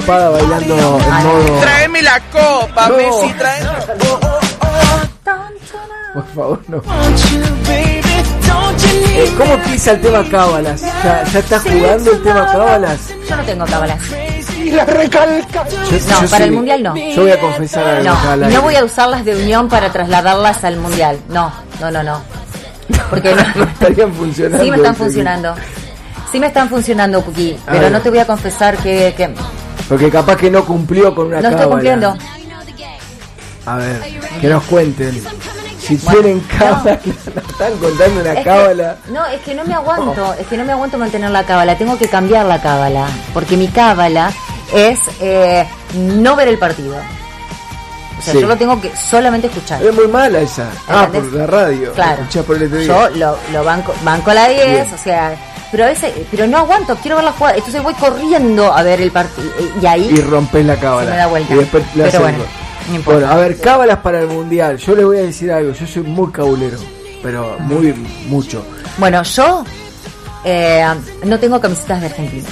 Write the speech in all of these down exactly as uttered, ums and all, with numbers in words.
espada bailando en modo... Tráeme la copa, No. Messi, tráeme. Por favor, no. Eh, ¿Cómo empieza el tema cábalas? ¿Ya, ya está jugando el tema cábalas? Yo no tengo cábalas. Y la recalca. Yo, No, yo para sí- el mundial no. Yo voy a confesar algo. No, acá al no aire. voy a usarlas de unión para trasladarlas al mundial. No, no, no, no. Porque no. No estarían funcionando. Sí me están dice funcionando. Sí me están funcionando, Cookie. A Pero ver. no te voy a confesar que, que que- Porque capaz que no cumplió con una no cábala. estoy cumpliendo. A ver, que nos cuenten. Si Bueno, tienen cábala, nos están contando una Es que- cábala. no, es que no me aguanto, es que no me aguanto mantener la cábala, tengo que cambiar la cábala, porque mi cábala es eh, no ver el partido. O sea, Sí. yo lo tengo que solamente escuchar. Es muy mala esa. Ah, por ¿Entendés? la radio. Claro. Escuchás por el T V. Yo lo, lo banco, banco la diez, Bien. o sea, pero a veces, pero no aguanto, quiero ver la jugada, entonces voy corriendo a ver el partido y ahí Y rompes la cábala. se me da vuelta. Y después le Pero haces bueno, gol. no importa. Bueno, a ver, cábalas para el mundial. Yo les voy a decir algo. Yo soy muy cabulero. Pero muy, mucho. Bueno, yo eh, no tengo camisetas de Argentina.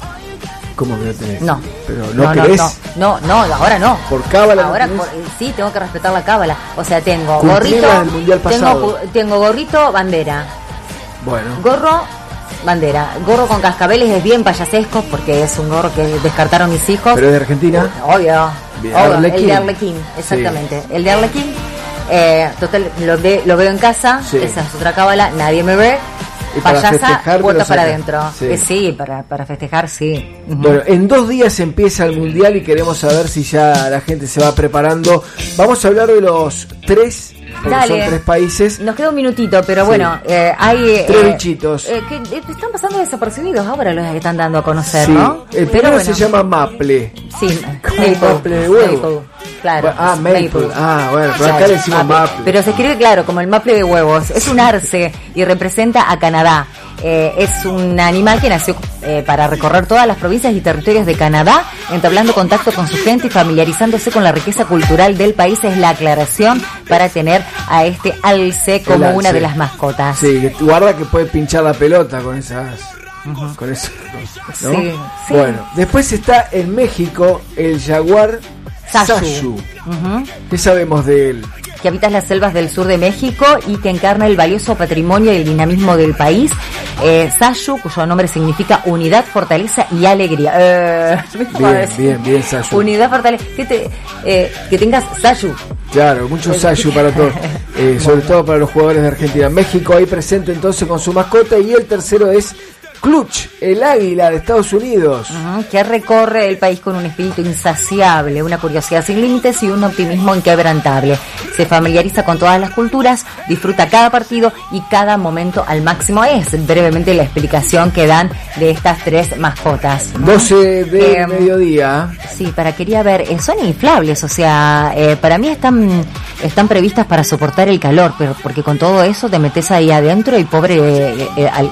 ¿Cómo que no tenés? No. Pero no, no, no, querés. no, no, no, ahora no. Por cábala no Ahora tenés. por- sí, tengo que respetar la cábala. O sea, tengo Cumplí gorrito, la del mundial pasado. tengo, tengo gorrito, bandera. Bueno. Gorro, bandera. Gorro con cascabeles es bien payasesco porque es un gorro que descartaron mis hijos. Pero es de Argentina. Obvio. Bien. Obvio, Arlequín. el de Arlequín, exactamente. El de Arlequín. Eh, total, lo, ve- lo veo en casa. Sí. Esa es otra cábala. Nadie me ve. Y para Payasa, festejar te puerta lo para sacas. adentro. Sí. Eh, Sí, para, para festejar, sí. Ujú. Bueno, en dos días empieza el mundial y queremos saber si ya la gente se va preparando. Vamos a hablar de los tres, porque Dale. son tres países. Nos queda un minutito, pero Sí. bueno, eh, hay... Tres eh, bichitos. eh, que eh, están pasando desapercibidos ahora los que están dando a conocer, Sí. ¿no? El Pero primero bueno, se llama Maple. Sí, ¿Cómo Maple, maple de huevo? Maple, claro. Ah, Maple. Ah, bueno, pero acá Claro, le decimos Maple. Pero se escribe, claro, como el maple de huevos. Es un arce y representa a Canadá. Eh, es un animal que nació eh, para recorrer todas las provincias y territorios de Canadá, entablando contacto con su gente y familiarizándose con la riqueza cultural del país. Es la aclaración para tener a este alce como El alce. una de las mascotas. Sí, que guarda que puede pinchar la pelota con esas... Con eso, ¿no? Sí, sí. Bueno, después está en México el jaguar Sayu. Sayu. Ujú. ¿Qué sabemos de él? Que habita las selvas del sur de México y que encarna el valioso patrimonio y el dinamismo del país. Eh, Sayu, cuyo nombre significa unidad, fortaleza y alegría. Eh, Bien, bien, bien, Sayu. Unidad, fortaleza. Que, te, eh, que tengas Sayu. Claro, mucho Sayu para todos, eh, sobre todo para los jugadores de Argentina. México ahí presente entonces con su mascota, y el tercero es Clutch, el águila de Estados Unidos. Ujú, que recorre el país con un espíritu insaciable, una curiosidad sin límites y un optimismo inquebrantable. Se familiariza con todas las culturas, disfruta cada partido y cada momento al máximo. Es brevemente la explicación que dan de estas tres mascotas, ¿no? doce de Eh, mediodía. Sí, para quería ver, eh, son inflables, o sea, eh, para mí están están previstas para soportar el calor, pero porque con todo eso te metes ahí adentro y pobre eh, eh, al,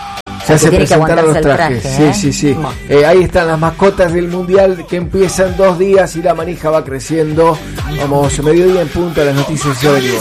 Ya al que se tiene que presentaron los aguantarse el trajes. traje, ¿eh? Sí, sí, sí. Bueno. Eh, ahí están las mascotas del mundial que empiezan dos días y la manija va creciendo. Vamos, mediodía en punto a las noticias. Ya venimos.